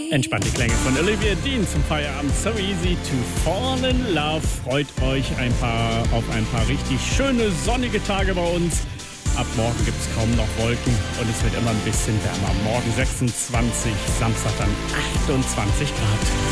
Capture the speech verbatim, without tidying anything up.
Entspannte Klänge von Olivia Dean zum Feierabend. So easy to fall in love. Freut euch ein paar, auf ein paar richtig schöne sonnige Tage bei uns. Ab morgen gibt es kaum noch Wolken und es wird immer ein bisschen wärmer. Morgen sechsundzwanzig, Samstag dann achtundzwanzig Grad.